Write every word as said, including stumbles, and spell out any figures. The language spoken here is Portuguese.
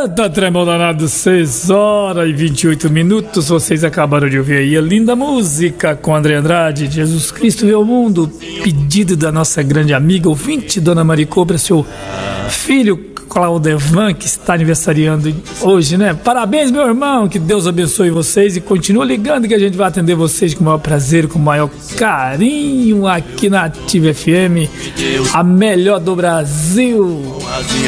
Eita, tremão danado, seis horas e vinte e oito minutos. Vocês acabaram de ouvir aí a linda música com André Andrade, Jesus Cristo veio ao mundo, pedido da nossa grande amiga ouvinte, Dona Maricô, para seu filho Claudevan, que está aniversariando hoje, né? Parabéns, meu irmão, que Deus abençoe vocês e continua ligando que a gente vai atender vocês com o maior prazer, com o maior carinho aqui na Ativa F M, a melhor do Brasil.